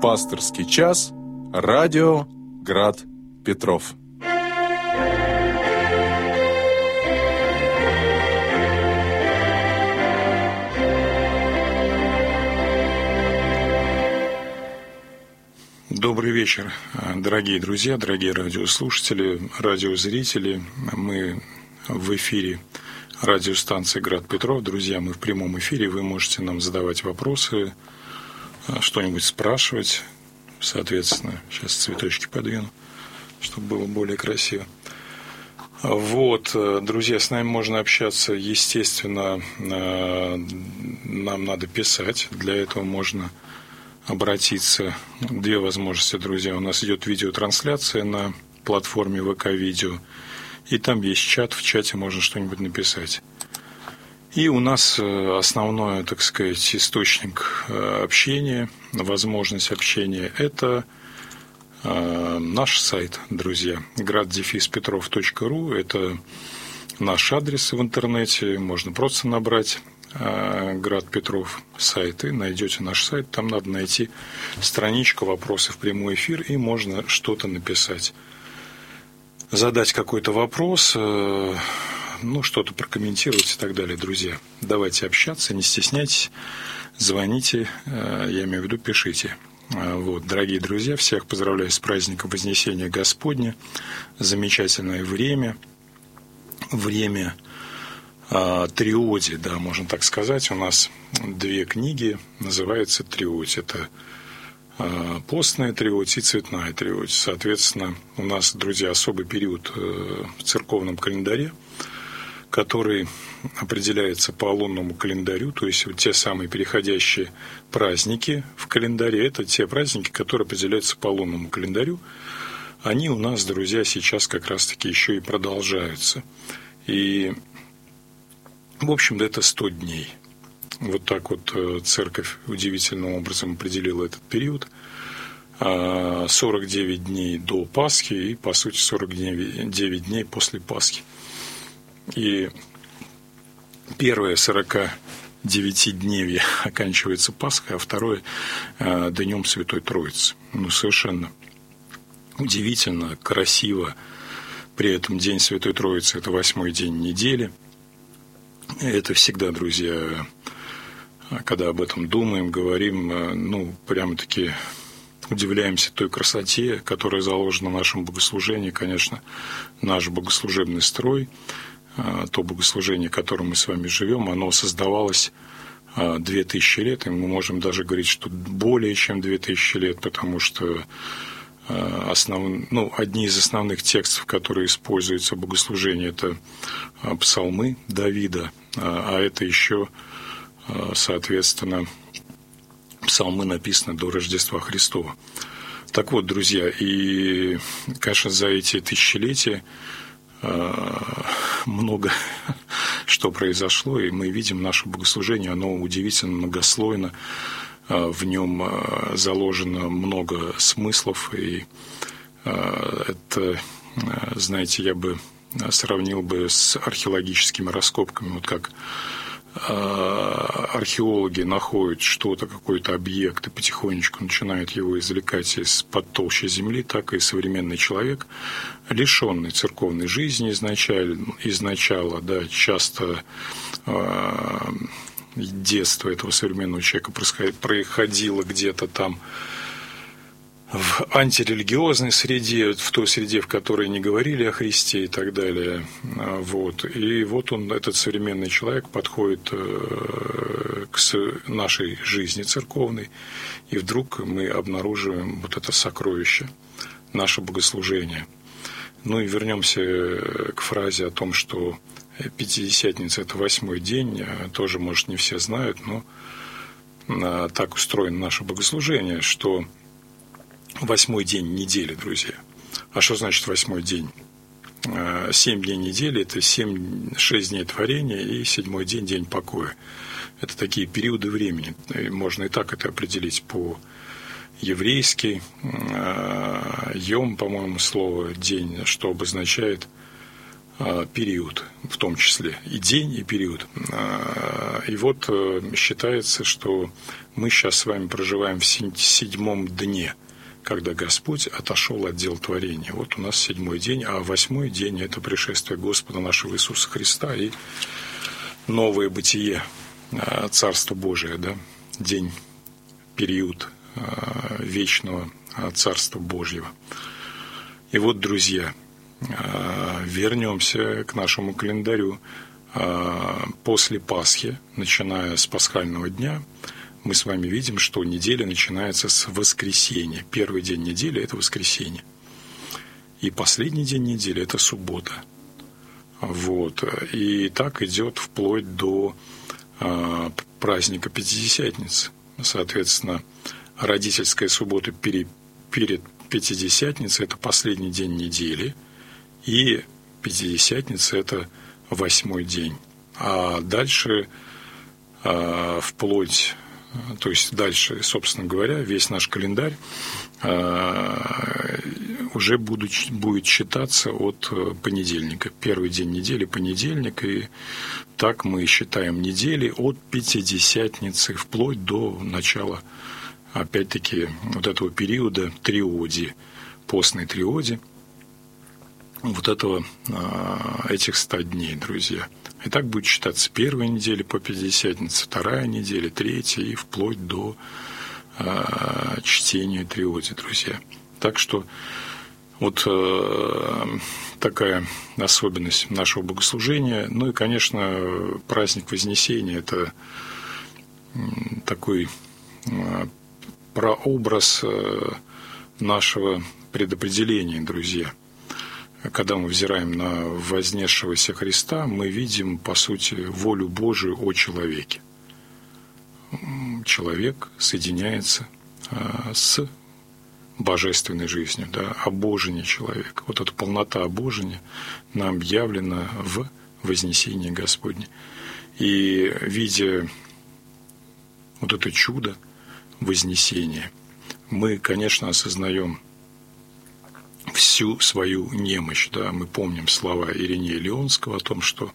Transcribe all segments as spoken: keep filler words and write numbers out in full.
Пасторский час. Радио Град Петров. Добрый вечер, дорогие друзья, дорогие радиослушатели, радиозрители. Мы в эфире радиостанции Град Петров. Друзья, мы в прямом эфире. Вы можете нам задавать вопросы, что-нибудь спрашивать. Соответственно, сейчас цветочки подвину, чтобы было более красиво. Вот, друзья, с нами можно общаться. Естественно, нам надо писать. Для этого можно обратиться. Две возможности, друзья. У нас идет видеотрансляция на платформе вэ ка-видео. И там есть чат. В чате можно что-нибудь написать. И у нас основной, так сказать, источник общения, возможность общения – это наш сайт, друзья. град дефис петров точка ру – это наш адрес в интернете. Можно просто набрать Град Петров сайт, и найдете наш сайт. Там надо найти страничку «Вопросы в прямой эфир», и можно что-то написать. Задать какой-то вопрос, ну, что-то прокомментировать и так далее, друзья. Давайте общаться, не стесняйтесь, звоните, я имею в виду, пишите. Вот, дорогие друзья, всех поздравляю с праздником Вознесения Господня. Замечательное время. Время Триоди, да, можно так сказать. У нас две книги, называются Триоди. Это постная Триоди и цветная Триоди. Соответственно, у нас, друзья, особый период в церковном календаре, который определяется по лунному календарю, то есть вот те самые переходящие праздники в календаре, это те праздники, которые определяются по лунному календарю. Они у нас, друзья, сейчас как раз-таки еще и продолжаются. И в общем-то, это сто дней. Вот так вот церковь удивительным образом определила этот период. сорок девять дней до Пасхи и, по сути, сорок девять дней после Пасхи. И первое сорокадевятидневье оканчивается Пасхой, а второе Днем Святой Троицы. Ну, совершенно удивительно, красиво. При этом День Святой Троицы – это восьмой день недели. Это всегда, друзья, когда об этом думаем, говорим, ну, прямо-таки удивляемся той красоте, которая заложена в нашем богослужении. Конечно, наш богослужебный строй, то богослужение, в котором мы с вами живем, оно создавалось две тысячи лет, и мы можем даже говорить, что более чем две тысячи лет, потому что Основ... ну, одни из основных текстов, которые используются в богослужении, это псалмы Давида, а это еще, соответственно, псалмы написаны до Рождества Христова. Так вот, друзья, и, конечно, за эти тысячелетия много что произошло, и мы видим наше богослужение, оно удивительно многослойно. В нем заложено много смыслов, и это, знаете, я бы сравнил бы с археологическими раскопками. Вот как археологи находят что-то, какой-то объект, и потихонечку начинают его извлекать из-под толщи земли, так и современный человек, лишенный церковной жизни изначально, изначала, да, часто детство этого современного человека происходило где-то там в антирелигиозной среде, в той среде, в которой не говорили о Христе и так далее. Вот. И вот он, этот современный человек, подходит к нашей жизни церковной, и вдруг мы обнаруживаем вот это сокровище, наше богослужение. Ну и вернемся к фразе о том, что Пятидесятница – это восьмой день, тоже, может, не все знают, но так устроено наше богослужение, что восьмой день недели, друзья. А что значит восьмой день? Семь дней недели – это семь, шесть дней творения, и седьмой день – день покоя. Это такие периоды времени. И можно и так это определить по-еврейски. Йом, по-моему, слово «день», что обозначает период, в том числе и день, и период. И вот считается, что мы сейчас с вами проживаем в седьмом дне, когда Господь отошел от дел творения. Вот у нас седьмой день, а восьмой день – это пришествие Господа нашего Иисуса Христа и новое бытие, Царство Божие, да? День, период вечного Царства Божьего. И вот, друзья, вернемся к нашему календарю. После Пасхи, начиная с пасхального дня, мы с вами видим, что неделя начинается с воскресенья. Первый день недели – это воскресенье. И последний день недели – это суббота. Вот. И так идет вплоть до праздника Пятидесятницы. Соответственно, родительская суббота перед Пятидесятницей – это последний день недели, и Пятидесятница – это восьмой день. А дальше, вплоть, то есть дальше, собственно говоря, весь наш календарь уже будет считаться от понедельника. Первый день недели – понедельник, и так мы считаем недели от Пятидесятницы вплоть до начала, опять-таки, вот этого периода триодии, постной триодии, вот этого, этих ста дней, друзья. И так будет считаться первая неделя по Пятидесятнице, вторая неделя, третья и вплоть до э, чтения триодии, друзья. Так что вот э, такая особенность нашего богослужения. Ну и, конечно, праздник Вознесения – это такой э, прообраз э, нашего предопределения, друзья. Когда мы взираем на вознесшегося Христа, мы видим, по сути, волю Божию о человеке. Человек соединяется с божественной жизнью, да, обожение человека. Вот эта полнота обожения нам явлена в вознесении Господне. И видя вот это чудо вознесения, мы, конечно, осознаем всю свою немощь. Да? Мы помним слова Иринея Леонского о том, что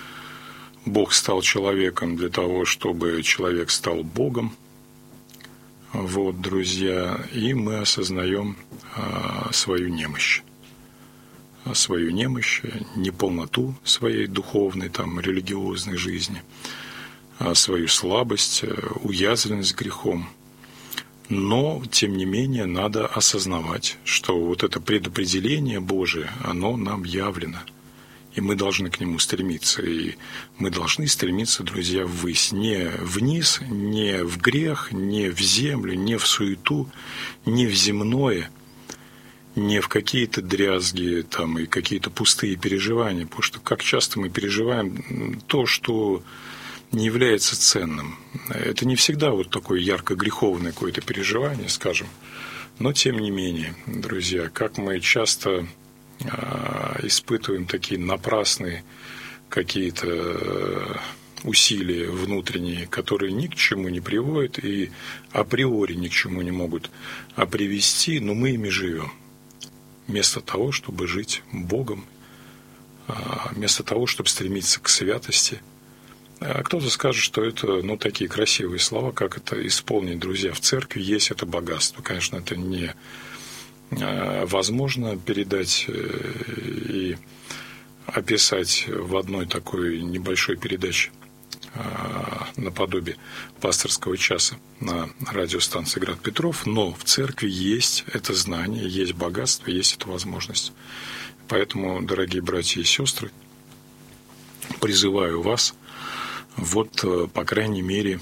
Бог стал человеком для того, чтобы человек стал Богом. Вот, друзья, и мы осознаем а, свою немощь. Свою немощь, неполноту своей духовной, там, религиозной жизни, а свою слабость, уязвленность грехом. Но, тем не менее, надо осознавать, что вот это предопределение Божие, оно нам явлено. И мы должны к нему стремиться. И мы должны стремиться, друзья, ввысь. Не вниз, не в грех, не в землю, не в суету, не в земное, не в какие-то дрязги там, и какие-то пустые переживания. Потому что как часто мы переживаем то, что не является ценным. Это не всегда вот такое ярко-греховное какое-то переживание, скажем. Но, тем не менее, друзья, как мы часто э, испытываем такие напрасные какие-то усилия внутренние, которые ни к чему не приводят и априори ни к чему не могут привести, но мы ими живем. Вместо того, чтобы жить Богом, э, вместо того, чтобы стремиться к святости. Кто-то скажет, что это, ну, такие красивые слова, как это исполнить, друзья, в церкви есть это богатство. Конечно, это не возможно передать и описать в одной такой небольшой передаче наподобие пасторского часа на радиостанции «Град Петров», но в церкви есть это знание, есть богатство, есть эта возможность. Поэтому, дорогие братья и сестры, призываю вас вот, по крайней мере,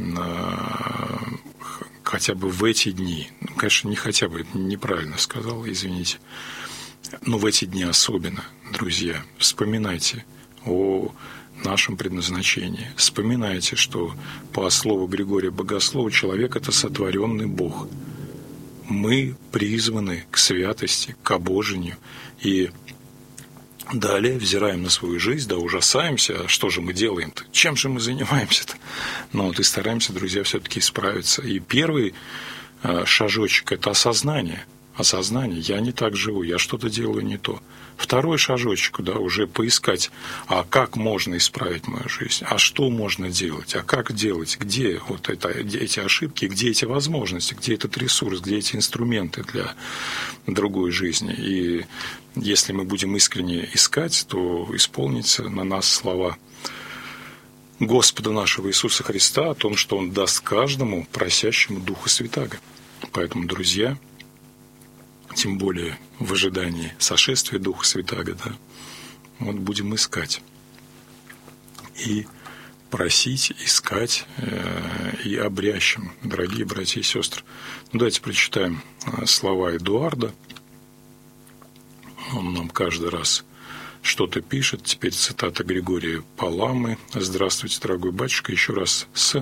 хотя бы в эти дни, ну, конечно, не хотя бы, это неправильно сказал, извините, но в эти дни особенно, друзья, вспоминайте о нашем предназначении. Вспоминайте, что по слову Григория Богослова человек – это сотворенный Бог. Мы призваны к святости, к обожению. И далее взираем на свою жизнь, да, ужасаемся, а что же мы делаем-то? Чем же мы занимаемся-то? Но вот и стараемся, друзья, все-таки исправиться. И первый шажочек – это осознание. Осознание. Я не так живу, я что-то делаю не то. Второй шажочек, да, уже поискать, а как можно исправить мою жизнь, а что можно делать, а как делать, где вот это, эти ошибки, где эти возможности, где этот ресурс, где эти инструменты для другой жизни. И если мы будем искренне искать, то исполнится на нас слова Господа нашего Иисуса Христа о том, что Он даст каждому просящему Духа Святаго. Поэтому, друзья, тем более в ожидании сошествия Духа Святаго, да, вот будем искать и просить, искать э, и обрящим, дорогие братья и сестры. Ну, давайте прочитаем слова Эдуарда. Он нам каждый раз что-то пишет. Теперь цитата Григория Паламы. «Здравствуйте, дорогой батюшка». Еще раз с,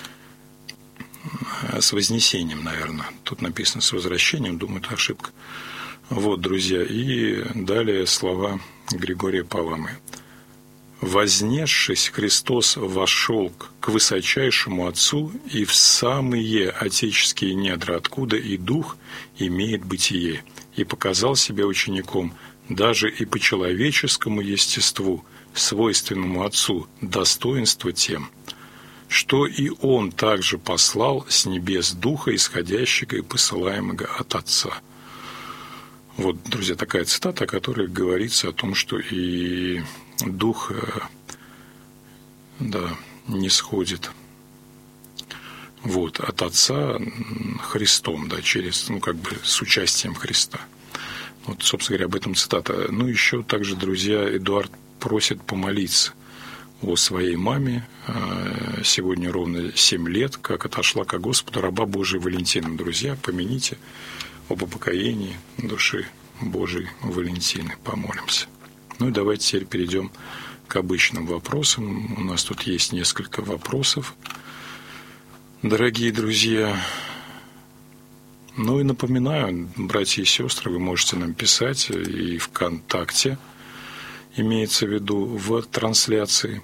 с вознесением, наверное. Тут написано «с возвращением». Думаю, это ошибка. Вот, друзья. И далее слова Григория Паламы. «Вознесшись, Христос вошел к высочайшему Отцу и в самые отеческие недра, откуда и Дух имеет бытие, и показал себя учеником, даже и по человеческому естеству, свойственному Отцу, достоинство тем, что и Он также послал с небес Духа, исходящего и посылаемого от Отца». Вот, друзья, такая цитата, о которой говорится о том, что и Дух, да, не сходит вот, от Отца Христом, да, через, ну, как бы с участием Христа. Вот, собственно говоря, об этом цитата. Ну, еще также, друзья, Эдуард просит помолиться о своей маме. Сегодня ровно семь лет, как отошла ко Господу раба Божия Валентина. Друзья, помяните об упокоении души Божией Валентины. Помолимся. Ну и давайте теперь перейдем к обычным вопросам. У нас тут есть несколько вопросов, дорогие друзья. Ну и напоминаю, братья и сестры, вы можете нам писать и ВКонтакте, имеется в виду в трансляции,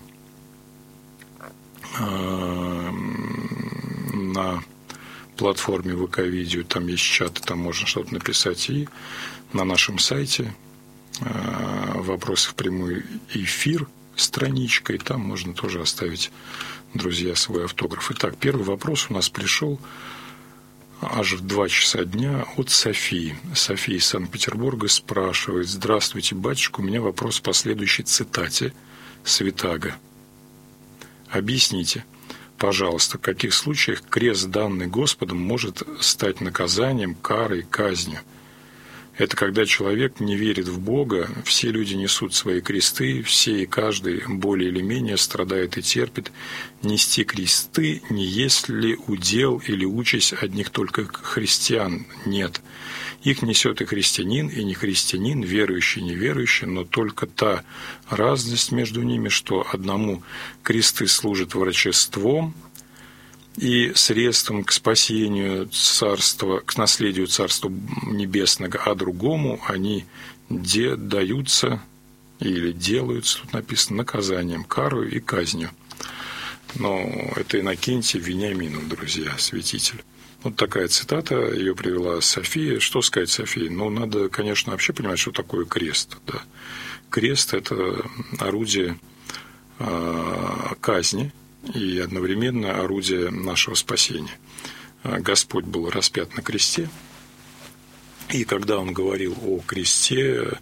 на платформе ВК-видео, там есть чат, там можно что-то написать, и на нашем сайте «Вопросы в прямой эфир» страничка, и там можно тоже оставить, друзья, свой автограф. Итак, первый вопрос у нас пришел аж в два часа дня от Софии. София из Санкт-Петербурга спрашивает: «Здравствуйте, батюшка, у меня вопрос по следующей цитате Святаго. Объясните, пожалуйста, в каких случаях крест, данный Господом, может стать наказанием, карой, казнью? Это когда человек не верит в Бога, все люди несут свои кресты, все и каждый более или менее страдает и терпит. Нести кресты не есть ли удел или участь одних только христиан? Нет. Их несет и христианин, и не христианин, верующий и неверующий, но только та разность между ними, что одному кресты служат врачеством и средством к спасению царства, к наследию Царства Небесного, а другому они де даются или делаются, тут написано, наказанием, карою и казнью». Но это Иннокентий Вениаминов, друзья, святитель. Вот такая цитата, ее привела София. Что сказать Софии? Ну, надо, конечно, вообще понимать, что такое крест. Да? Крест – это орудие э, казни и одновременно орудие нашего спасения. Господь был распят на кресте, и когда Он говорил о кресте,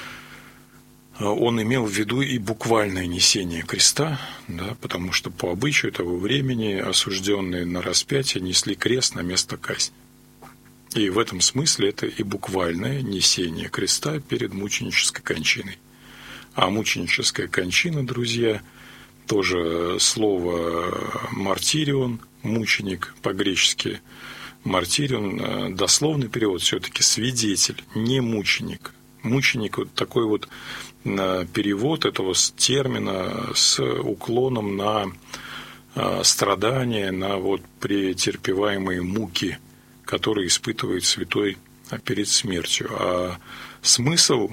Он имел в виду и буквальное несение креста, да, потому что по обычаю того времени осужденные на распятие несли крест на место казни. И в этом смысле это и буквальное несение креста перед мученической кончиной. А мученическая кончина, друзья, тоже слово «мартирион», мученик по-гречески «мартирион», дословный перевод все-таки «свидетель», не мученик. Мученик – вот такой вот перевод этого термина с уклоном на страдания, на вот претерпеваемые муки, которые испытывает святой перед смертью. А смысл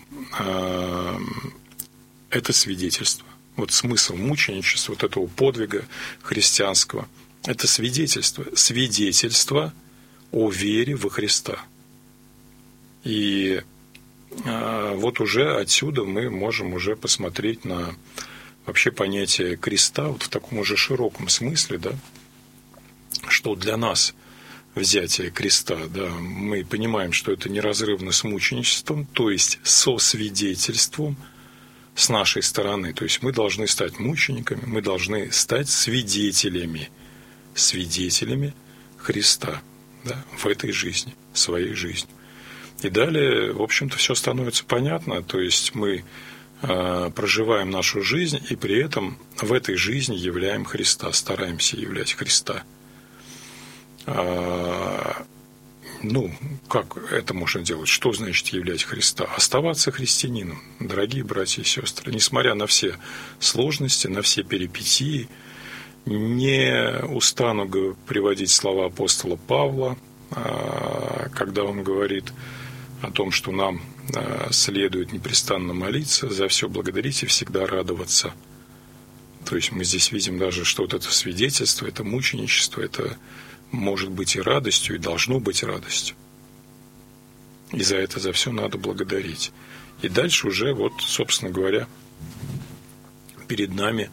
– это свидетельство. Вот смысл мученичества, вот этого подвига христианского – это свидетельство. Свидетельство о вере во Христа. И вот уже отсюда мы можем уже посмотреть на вообще понятие креста вот в таком уже широком смысле, да, что для нас взятие креста, да, мы понимаем, что это неразрывно с мученичеством, то есть со свидетельством с нашей стороны. То есть мы должны стать мучениками, мы должны стать свидетелями, свидетелями Христа, да, в этой жизни, своей жизни. И далее, в общем-то, все становится понятно, то есть мы э, проживаем нашу жизнь и при этом в этой жизни являем Христа, стараемся являть Христа. А, ну, как это можно делать? Что значит являть Христа? Оставаться христианином, дорогие братья и сестры, несмотря на все сложности, на все перипетии. Не устану приводить слова апостола Павла, когда он говорит о том, что нам следует непрестанно молиться, за все благодарить и всегда радоваться. То есть мы здесь видим даже, что вот это свидетельство, это мученичество, это может быть и радостью, и должно быть радостью. И за это, за все надо благодарить. И дальше уже, вот, собственно говоря, перед нами,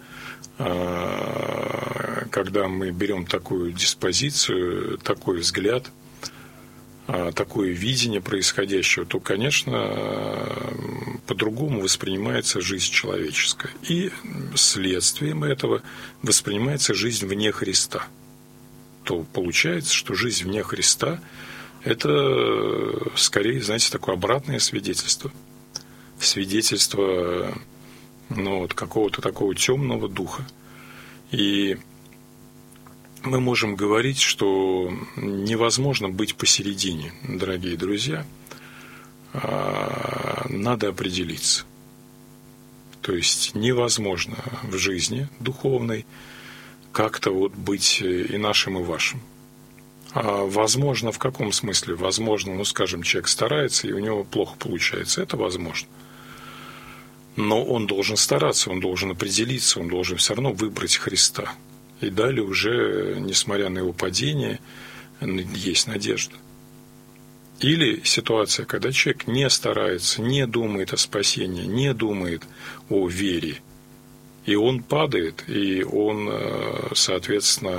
когда мы берем такую диспозицию, такой взгляд, такое видение происходящего, то, конечно, по-другому воспринимается жизнь человеческая. И следствием этого воспринимается жизнь вне Христа. То получается, что жизнь вне Христа – это скорее, знаете, такое обратное свидетельство. Свидетельство, ну, вот какого-то такого темного духа. И мы можем говорить, что невозможно быть посередине, дорогие друзья. Надо определиться. То есть невозможно в жизни духовной как-то вот быть и нашим, и вашим. А возможно, в каком смысле? Возможно, ну, скажем, человек старается, и у него плохо получается. Это возможно. Но он должен стараться, он должен определиться, он должен все равно выбрать Христа. И далее уже, несмотря на его падение, есть надежда. Или ситуация, когда человек не старается, не думает о спасении, не думает о вере, и он падает, и он, соответственно,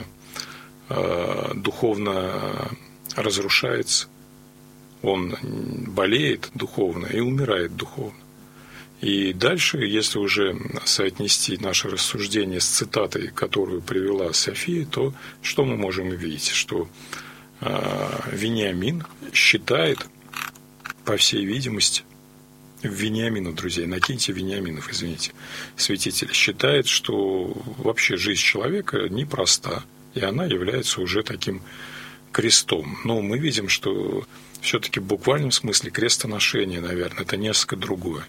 духовно разрушается, он болеет духовно и умирает духовно. И дальше, если уже соотнести наше рассуждение с цитатой, которую привела София, то что мы можем увидеть? Что Вениамин считает, по всей видимости, Вениамину, друзья, накиньте Вениаминов, извините, святитель, считает, что вообще жизнь человека непроста, и она является уже таким крестом. Но мы видим, что все-таки в буквальном смысле крестоношение, наверное, это несколько другое.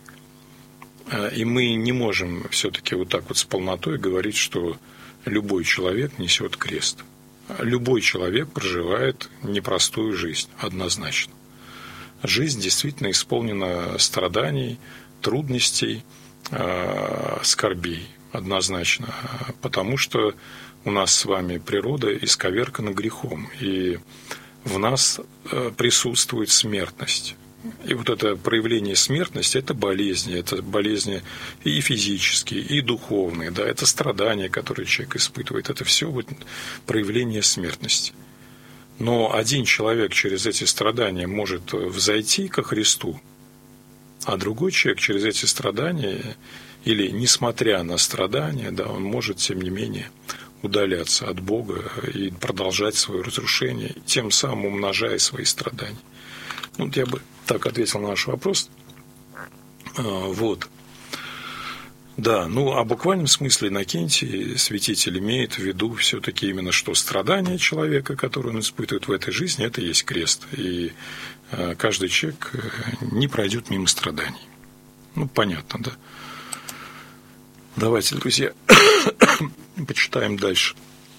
И мы не можем все-таки вот так вот с полнотой говорить, что любой человек несет крест. Любой человек проживает непростую жизнь, однозначно. Жизнь действительно исполнена страданий, трудностей, скорбей, однозначно. Потому что у нас с вами природа исковеркана грехом, и в нас присутствует смертность. И вот это проявление смертности – это болезни, это болезни и физические, и духовные, да, это страдания, которые человек испытывает, это все вот проявление смертности. Но один человек через эти страдания может взойти ко Христу, а другой человек через эти страдания, или несмотря на страдания, да, он может, тем не менее, удаляться от Бога и продолжать свое разрушение, тем самым умножая свои страдания. Ну, вот я бы так ответил на наш вопрос. Вот. Да, ну, а в буквальном смысле Иннокентий, святитель, имеет в виду все-таки именно, что страдания человека, которые он испытывает в этой жизни, это и есть крест. И каждый человек не пройдет мимо страданий. Ну, понятно, да? Давайте, друзья, почитаем дальше.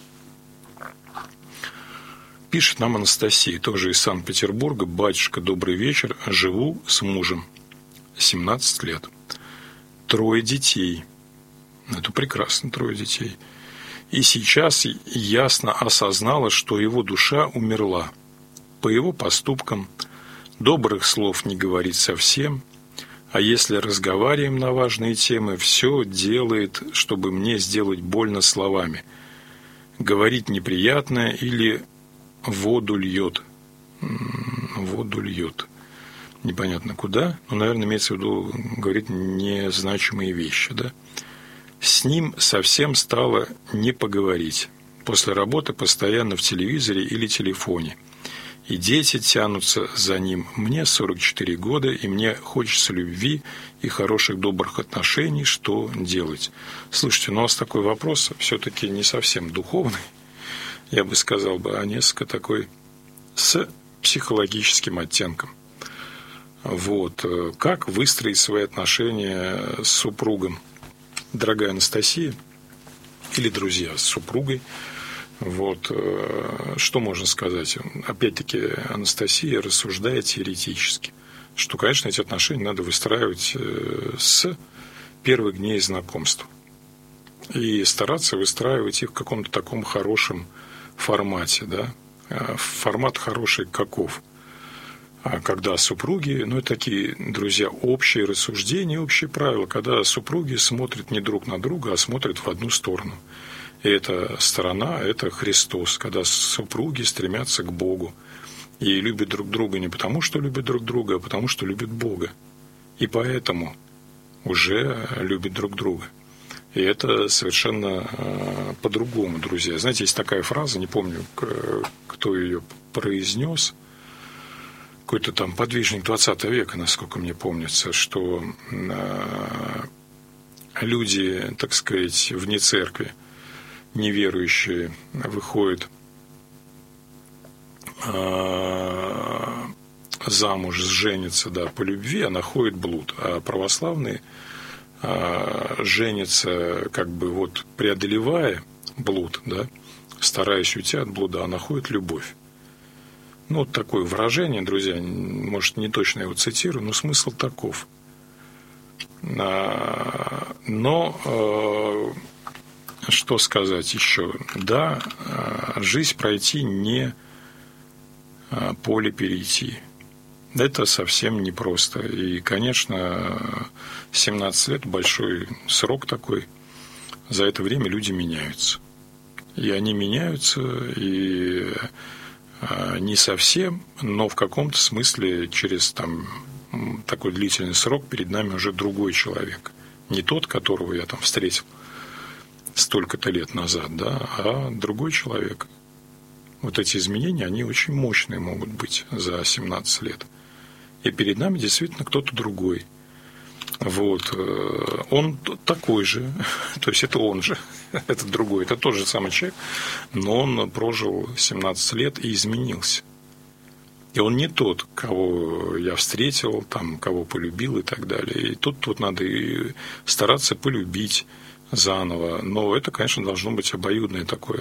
Пишет нам Анастасия, тоже из Санкт-Петербурга. Батюшка, добрый вечер. Живу с мужем. семнадцать лет. Трое детей. Это прекрасно, трое детей. И сейчас ясно осознала, что его душа умерла. По его поступкам добрых слов не говорит совсем, а если разговариваем на важные темы, все делает, чтобы мне сделать больно словами. Говорит неприятное или воду льет. Воду льет. Непонятно куда, но, наверное, имеется в виду, говорит незначимые вещи, да? С ним совсем стало не поговорить. После работы постоянно в телевизоре или телефоне. И дети тянутся за ним. Мне сорок четыре года, и мне хочется любви и хороших добрых отношений. Что делать? Слушайте, ну у вас такой вопрос все-таки не совсем духовный, я бы сказал бы, а несколько такой с психологическим оттенком. Вот. Как выстроить свои отношения с супругом? Дорогая Анастасия, или друзья с супругой, вот, что можно сказать? Опять-таки, Анастасия рассуждает теоретически, что, конечно, эти отношения надо выстраивать с первых дней знакомства и стараться выстраивать их в каком-то таком хорошем формате, да? Формат хороший каков? Когда супруги, ну, это такие, друзья, общие рассуждения, общие правила, когда супруги смотрят не друг на друга, а смотрят в одну сторону. И эта сторона – это Христос, когда супруги стремятся к Богу и любят друг друга не потому, что любят друг друга, а потому, что любят Бога. И поэтому уже любят друг друга. И это совершенно э, по-другому, друзья. Знаете, есть такая фраза, не помню, кто ее произнес, какой-то там подвижник двадцатого века, насколько мне помнится, что э, люди, так сказать, вне церкви, неверующие, выходят э, замуж, женятся, да, по любви, а находят блуд. А православные э, женятся, как бы вот преодолевая блуд, да, стараясь уйти от блуда, а находят любовь. Ну, вот такое выражение, друзья, может, не точно его цитирую, но смысл таков. Но что сказать еще? Да, жизнь пройти не поле перейти. Это совсем непросто. И, конечно, семнадцать лет – большой срок такой. За это время люди меняются. И они меняются, и не совсем, но в каком-то смысле через там, такой длительный срок перед нами уже другой человек. Не тот, которого я там встретил столько-то лет назад, да, а другой человек. Вот эти изменения, они очень мощные могут быть за семнадцать лет. И перед нами действительно кто-то другой. Вот. Он такой же, то есть это он же, это другой, это тот же самый человек, но он прожил семнадцать лет и изменился. И он не тот, кого я встретил, там, кого полюбил и так далее. И тут вот надо и стараться полюбить заново. Но это, конечно, должно быть обоюдное такое,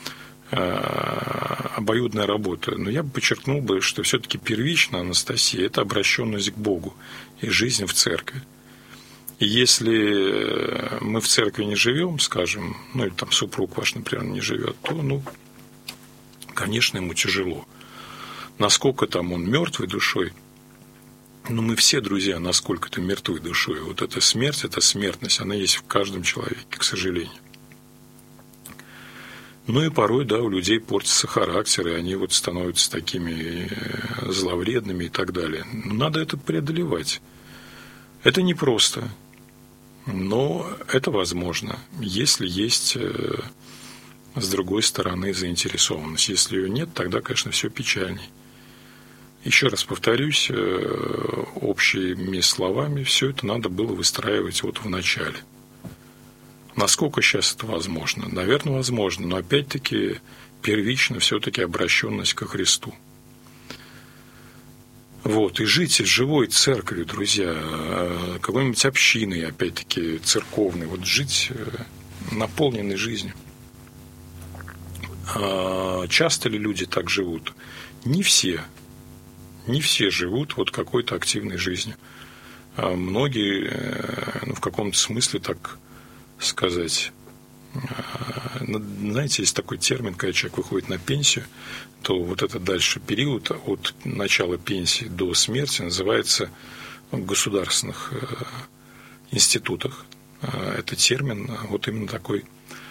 обоюдная работа. Но я бы подчеркнул бы, что все-таки первично, Анастасия, это обращенность к Богу и жизнь в церкви. И если мы в церкви не живем, скажем, ну или там супруг ваш, например, не живет, то, ну, конечно, ему тяжело. Насколько там он мертвой душой, ну, мы все, друзья, насколько-то мертвы душой. Вот эта смерть, эта смертность, она есть в каждом человеке, к сожалению. Ну и порой, да, у людей портится характер, и они вот становятся такими зловредными и так далее. Но надо это преодолевать. Это непросто, но это возможно, если есть, с другой стороны, заинтересованность. Если ее нет, тогда, конечно, все печальней. Еще раз повторюсь, общими словами, все это надо было выстраивать вот в начале. Насколько сейчас это возможно? Наверное, возможно, но опять-таки первично все-таки обращенность ко Христу. Вот, и жить живой церковью, друзья, какой-нибудь общиной, опять-таки, церковной, вот жить наполненной жизнью. Часто ли люди так живут? Не все. Не все живут вот какой-то активной жизнью. Многие, ну, в каком-то смысле, так сказать, Знаете, есть такой термин, когда человек выходит на пенсию, то вот этот дальше период от начала пенсии до смерти называется в государственных институтах. Это термин вот именно такой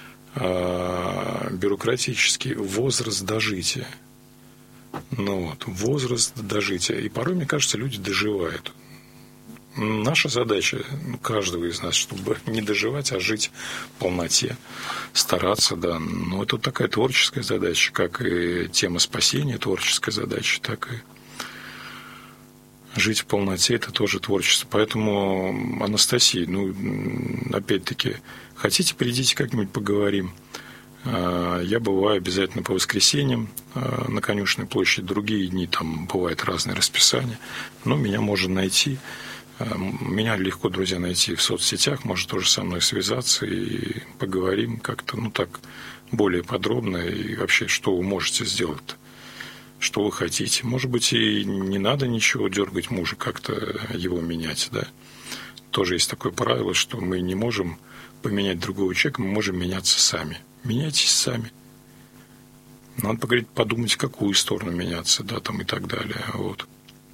бюрократический возраст дожития. Ну вот, возраст дожития. И порой, мне кажется, люди доживают. Наша задача, каждого из нас, чтобы не доживать, а жить в полноте, стараться, да. Но это такая творческая задача, как и тема спасения творческая задача, так и жить в полноте – это тоже творчество. Поэтому, Анастасия, ну, опять-таки, хотите, придите как-нибудь поговорим. Я бываю обязательно по воскресеньям на Конюшенной площади. Другие дни там бывает разное расписание. Но меня можно найти. Меня легко, друзья, найти в соцсетях. Может тоже со мной связаться и поговорим как-то, ну так, более подробно. И вообще, что вы можете сделать, что вы хотите. Может быть, и не надо ничего дергать мужа, как-то его менять, да. Тоже есть такое правило, что мы не можем поменять другого человека, мы можем меняться сами. Меняйтесь сами. Надо поговорить, подумать, в какую сторону меняться, да, там и так далее. Вот.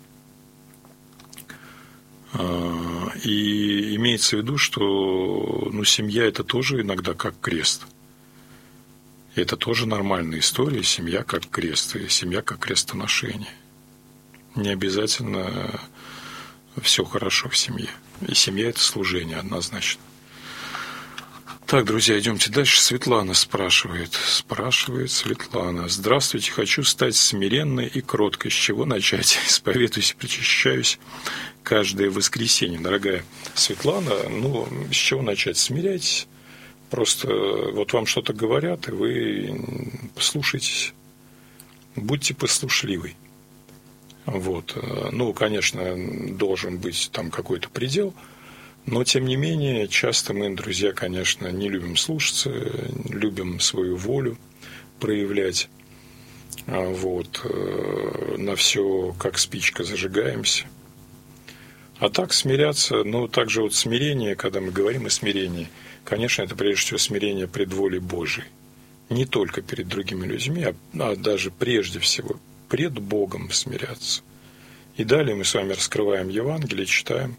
И имеется в виду, что ну, семья – это тоже иногда как крест. И это тоже нормальная история, семья как крест, и семья как крестоношение. Не обязательно все хорошо в семье. И семья – это служение однозначно. Так, друзья, идемте дальше. Светлана спрашивает. Спрашивает Светлана. Здравствуйте, хочу стать смиренной и кроткой. С чего начать? Исповедуюсь, причащаюсь каждое воскресенье. Дорогая Светлана, ну, с чего начать? Смиряйтесь. Просто вот вам что-то говорят, и вы послушайтесь. Будьте послушливы. Вот. Ну, конечно, должен быть там какой-то предел. Но, тем не менее, часто мы, друзья, конечно, не любим слушаться, любим свою волю проявлять. Вот. На все, как спичка, зажигаемся. А так смиряться, ну, также вот смирение, когда мы говорим о смирении, конечно, это прежде всего смирение пред волей Божией. Не только перед другими людьми, а, а даже прежде всего пред Богом смиряться. И далее мы с вами раскрываем Евангелие, читаем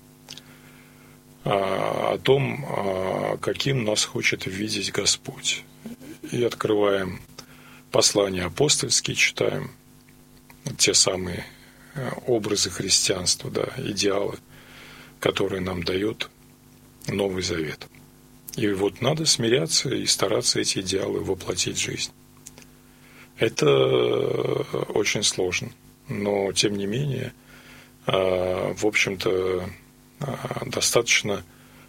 о том, каким нас хочет видеть Господь. И открываем послания апостольские, читаем те самые образы христианства, да, идеалы, которые нам дает Новый Завет. И вот надо смиряться и стараться эти идеалы воплотить в жизнь. Это очень сложно, но тем не менее, в общем-то, достаточно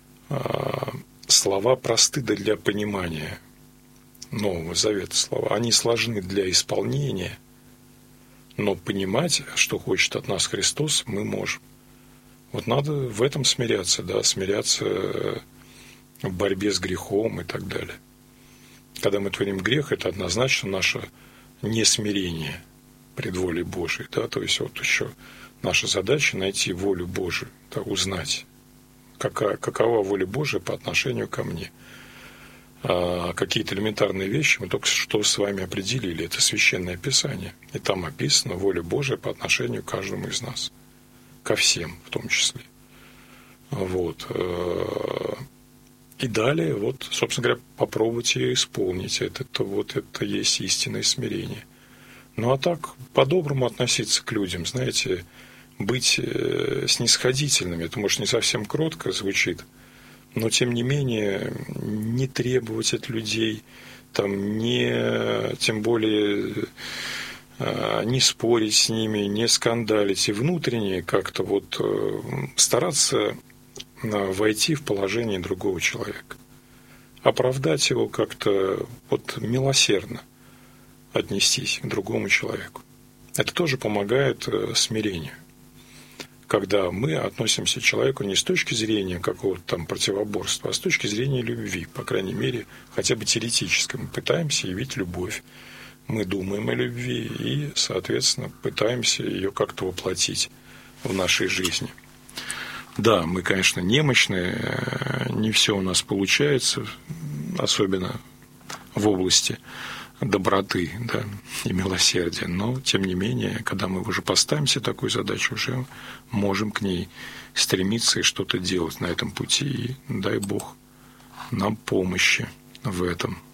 слова просты для понимания Нового Завета слова. Они сложны для исполнения, но понимать, что хочет от нас Христос, мы можем. Вот надо в этом смиряться, да, смиряться в борьбе с грехом и так далее. Когда мы творим грех, это однозначно наше несмирение пред волей Божией, да, то есть вот еще наша задача найти волю Божию, да, узнать, какая, какова воля Божия по отношению ко мне. А какие-то элементарные вещи мы только что с вами определили. Это Священное Писание. И там описана воля Божия по отношению к каждому из нас. Ко всем в том числе. Вот. И далее, вот, собственно говоря, попробуйте ее исполнить. Это, это, вот, это есть истинное смирение. Ну а так, по-доброму относиться к людям, знаете, быть снисходительными. Это, может, не совсем кротко звучит, но, тем не менее, не требовать от людей, там, не, тем более, не спорить с ними, не скандалить. И внутренне как-то вот стараться войти в положение другого человека. Оправдать его как-то вот милосердно отнестись к другому человеку. Это тоже помогает смирению. Когда мы относимся к человеку не с точки зрения какого-то там противоборства, а с точки зрения любви, по крайней мере, хотя бы теоретически. Мы пытаемся явить любовь. Мы думаем о любви и, соответственно, пытаемся ее как-то воплотить в нашей жизни. Да, мы, конечно, немощные, не все у нас получается, особенно в области доброты, да, и милосердия. Но, тем не менее, когда мы уже поставим себе такую задачу, уже можем к ней стремиться и что-то делать на этом пути. И дай Бог нам помощи в этом.